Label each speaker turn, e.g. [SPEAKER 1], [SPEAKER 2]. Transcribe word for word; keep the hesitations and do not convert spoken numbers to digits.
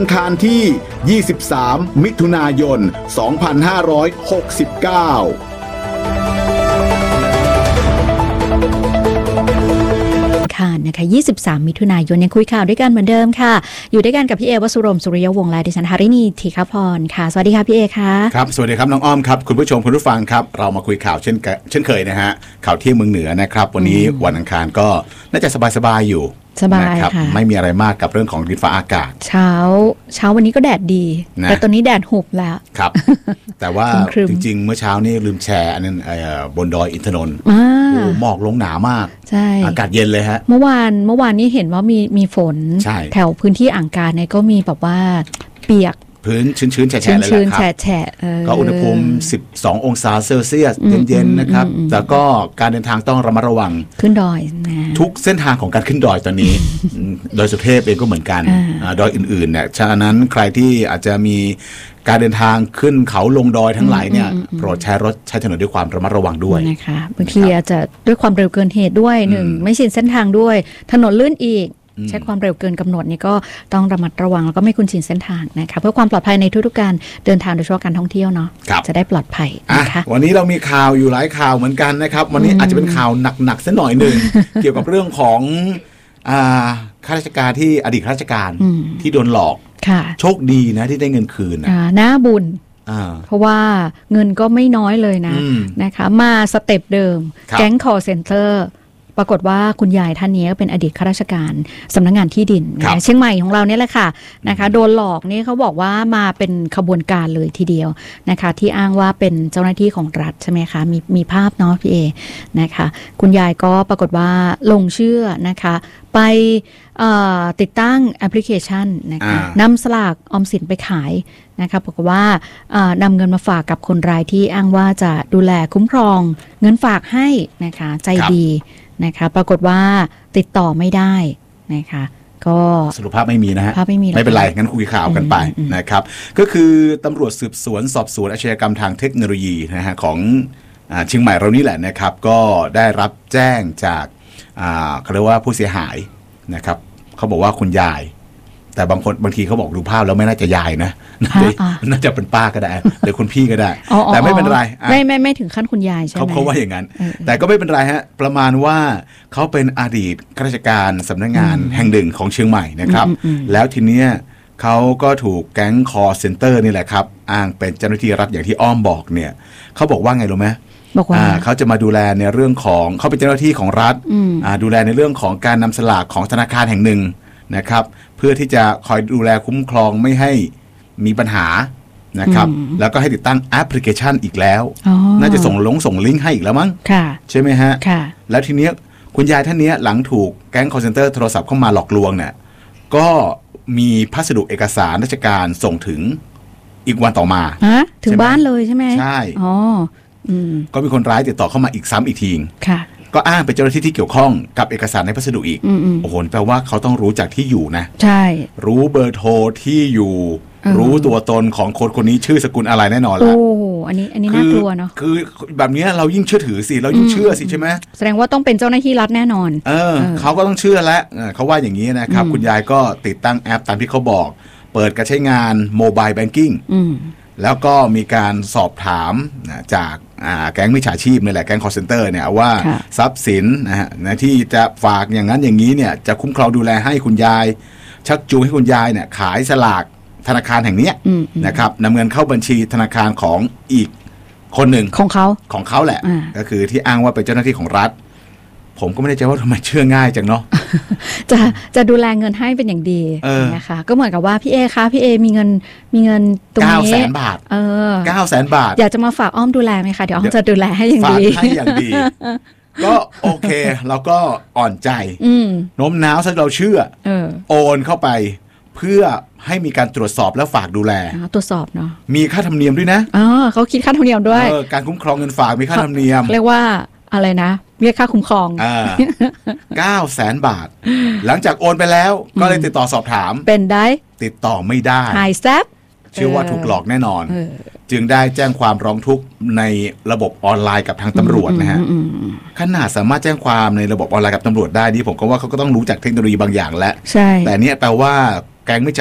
[SPEAKER 1] อังคารที่ ยี่สิบสาม มิถุนายน สองพันห้าร้อยหกสิบเก้า
[SPEAKER 2] ค่ะนะคะยี่สิบสามมิถุนายนยังคุยข่าวด้วยกันเหมือนเดิมค่ะอยู่ด้วยกันกับพี่เอวสุรมสุริยวงศ์และดิฉันหารินีธีฆพรค่ะสวัสดีค่ะพี่เอค่ะ
[SPEAKER 1] ครับสวัสดีครับน้องอ้อมครับคุณผู้ชมคุณผู้ฟังครับเรามาคุยข่าวเช่นเช่นเคยนะฮะข่าวเที่ยงเมืองเหนือนะครับวันนี้วันอังคารก็น่าจะสบายๆอยู่
[SPEAKER 2] สบายค่ะ
[SPEAKER 1] ไม่มีอะไรมากกับเรื่องของดินฟ้าอากาศ
[SPEAKER 2] เช้าเช้าวันนี้ก็แดดดีแต่ตอนนี้แดดหุบแล้ว
[SPEAKER 1] ครับแต่ว่าจริงๆเมื่อเช้านี้ลืมแชร์อันนั้นบนดอยอินทนนท์โอ้หมอกลงหนามาก
[SPEAKER 2] ใช่
[SPEAKER 1] อากาศเย็นเลยฮะ
[SPEAKER 2] เมื่อวานเมื่อวานนี้เห็นว่ามีมีฝนแถวพื้นที่อ่างการเนี่ยก็มีแบบว่าเปียก
[SPEAKER 1] พื้นชื้นๆแฉะๆเลยแหละ
[SPEAKER 2] ครับ
[SPEAKER 1] ก็อุณหภูมิสิบสององศาเซลเซียสเย็นๆนะครับแต่ก็การเดินทางต้องระมัดระวัง
[SPEAKER 2] ขึ้นดอย
[SPEAKER 1] ทุกเส้นทางของการขึ้นดอยตอนนี้ดอยสุเทพเองก็เหมือนกันดอยอื่นๆเนี่ยฉะนั้นใครที่อาจจะมีการเดินทางขึ้นเขาลงดอยทั้งหลายเนี่ยโปรดใช้รถใช้ถนนด้วยความระมัดระวังด้วย
[SPEAKER 2] นะคะบางทีอาจจะด้วยความเร็วเกินเหตุด้วยหนึ่งไม่ชินเส้นทางด้วยถนนลื่นอีกใช้ความเร็วเกินกำหนดนี่ก็ต้องระมัดระวังแล้วก็ไม่คุ้นชินเส้นทางนะคะเพื่อความปลอดภัยในทุกๆการเดินทางโดยเฉพาะการท่องเที่ยวเนาะจะได้ปลอดภัยนะคะ
[SPEAKER 1] วันนี้เรามีข่าวอยู่หลายข่าวเหมือนกันนะครับวันนี้อาจจะเป็นข่าวหนักๆสักหน่อยนึง เกี่ยวกับเรื่องของข้าราชการที่อดีตข้าราชการที่โดนหลอกโชคดีนะที่ได้เงินคืน
[SPEAKER 2] น่าบุญเพราะว่าเงินก็ไม่น้อยเลยนะนะคะมาสเต็ปเดิมแก๊ง call centerปรากฏว่าคุณยายท่านนี้เป็นอดีตข้าราชการสำนักงานที่ดินเชียงใหม่ของเราเนี่ยแหละค่ะนะคะโดนหลอกนี่เขาบอกว่ามาเป็นขบวนการเลยทีเดียวนะคะที่อ้างว่าเป็นเจ้าหน้าที่ของรัฐใช่ไหมคะมีมีภาพเนาะพี่เอนะคะคุณยายก็ปรากฏว่าลงเชื่อนะคะไปติดตั้งแอปพลิเคชันนะคะนำสลากออมสินไปขายนะคะปรากฏว่านำเงินมาฝากกับคนรายที่อ้างว่าจะดูแลคุ้มครองเงินฝากให้นะคะใจดีนะคะปรากฏว่าติดต่อไม่ได้นะคะก็
[SPEAKER 1] สรุปภาพไม่มีนะฮะ
[SPEAKER 2] ภาพไม่มี
[SPEAKER 1] ไม่เป็นไรงั้นคุยข่าวกันไปนะครับก็คือตำรวจสืบสวนสอบสวนอาชญากรรมทางเทคโนโลยีนะฮะของเชียงใหม่เรานี่แหละนะครับก็ได้รับแจ้งจากเขาเรียกว่าผู้เสียหายนะครับเขาบอกว่าคุณยายแต่บางคนบางทีเขาบอกดูภาพแล้วไม่น่าจะยายนะน่าจะเป็นป้าก็ได้หรือคุณพี่ก็ได้แต่ไม่เป็นไร
[SPEAKER 2] ไม่ไม่ไม่ถึงขั้นคุณยายใช่ไหม
[SPEAKER 1] เขาเขาว่าอย่างนั้นแต่ก็ไม่เป็นไรฮะประมาณว่าเขาเป็นอดีตข้าราชการสำนักงานแห่งหนึ่งของเชียงใหม่นะครับแล้วทีเนี้ยเขาก็ถูกแก๊ง call center นี่แหละครับอ้างเป็นเจ้าหน้าที่รัฐอย่างที่อ้อมบอกเนี่ยเขาบอกว่าไงรู้ไหม
[SPEAKER 2] บอกว่า
[SPEAKER 1] เขาจะมาดูแลในเรื่องของเขาเป็นเจ้าหน้าที่ของรัฐดูแลในเรื่องของการนำสลากของธนาคารแห่งหนึ่งนะครับเพื่อที่จะคอยดูแลคุ้มครองไม่ให้มีปัญหานะครับแล้วก็ให้ติดตั้งแอปพลิเคชันอีกแล้วน่าจะส่งลงส่งลิงก์ให้อีกแล้วมั้งใช่ไหมฮะแล้วทีเนี้ยคุณยายท่านนี้หลังถูกแก๊ง call center โทรศัพท์เข้ามาหลอกลวงเนี่ยก็มีพัสดุเอกสารราชการส่งถึงอีกวันต่อมา
[SPEAKER 2] ถึงบ้านเลยใช่ไหม
[SPEAKER 1] ใช่
[SPEAKER 2] อ๋อ
[SPEAKER 1] ก็มีคนร้ายติดต่อเข้ามาอีกซ้ำอีกที
[SPEAKER 2] ค่ะ
[SPEAKER 1] ก็อ้างเป็นเจ้าหน้าที่ที่เกี่ยวข้องกับเอกสารในพัสดุอีกโอ้โหแปลว่าเขาต้องรู้จักที่อยู่นะ
[SPEAKER 2] ใช่
[SPEAKER 1] รู้เบอร์โทรที่อยู่รู้ตัวตนของคนคนนี้ชื่อสกุลอะไรแน่นอนละ
[SPEAKER 2] โอ้อันนี้อันนี้น่ากลัวเนาะ
[SPEAKER 1] คือแบบนี้เรายิ่งเชื่อถือสิเรายิ่งเชื่อสิใช่ไหม
[SPEAKER 2] แสดงว่าต้องเป็นเจ้าหน้าที่รัฐแน่นอน
[SPEAKER 1] เออเขาก็ต้องเชื่อแล้วเขาว่าอย่างนี้นะครับคุณยายก็ติดตั้งแอปตามที่เขาบอกเปิดการใช้งานโมบายแบงกิ้งแล้วก็มีการสอบถามจากแก๊งมิจฉาชีพนี่แหละแก๊ง call center เนี่ยว่าทรัพย์สินนะฮะที่จะฝากอย่างนั้นอย่างนี้เนี่ยจะคุ้มครองดูแลให้คุณยายชักจูงให้คุณยายเนี่ยขายสลากธนาคารแห่งนี้นะครับนำเงินเข้าบัญชีธนาคารของอีกคนหนึ่ง
[SPEAKER 2] ของเขา
[SPEAKER 1] ของเขาแหละก็คือที่อ้างว่าเป็นเจ้าหน้าที่ของรัฐผมก็ไม่ได้ใจว่าทำไมเชื่อง่ายจังเนาะ
[SPEAKER 2] จะจะดูแลเงินให้เป็นอย่างดีนะคะก็เหมือนกับว่าพี่เอคะพี่เอมีเงินมีเงินตรงนี้
[SPEAKER 1] เก้าแสน บาทเออเก้าแสน บาท
[SPEAKER 2] อยากจะมาฝากอ้อมดูแลไหมคะเดี๋ยวอ้อมจะดูแลให้อย่างดี
[SPEAKER 1] ฝากให้อย่างดีก็โอเคเราก็อ่อนใจโน้มน้าวซะเราเชื่อโอนเข้าไปเพื่อให้มีการตรวจสอบแล้วฝากดูแล
[SPEAKER 2] ตรวจสอบเนาะ
[SPEAKER 1] มีค่าธรรมเนียมด้วยนะ
[SPEAKER 2] อ๋อเขาคิดค่าธรรมเนียมด้วย
[SPEAKER 1] การคุ้มครองเงินฝากมีค่าธรรมเนียม
[SPEAKER 2] เรียกว่าอะไรนะเรียกค่าคุ้มครอง
[SPEAKER 1] อ่า เก้าแสน บาทหลังจากโอนไปแล้วก็เลยติดต่อสอบถาม
[SPEAKER 2] เป็นได้
[SPEAKER 1] ติดต่อไม่ได้
[SPEAKER 2] หายแซบ
[SPEAKER 1] เชื่อว่าถูกหลอกแน่นอนจึงได้แจ้งความร้องทุกข์ในระบบออนไลน์กับทางตำรวจนะฮะขนาดสามารถแจ้งความในระบบออนไลน์กับตำรวจได้นี่ผมก็ว่าเขาก็ต้องรู้จักเทคโนโลยีบางอย่างแล้ว
[SPEAKER 2] ใช่
[SPEAKER 1] แต่เนี่ยแปลว่าแก๊งมิจฉา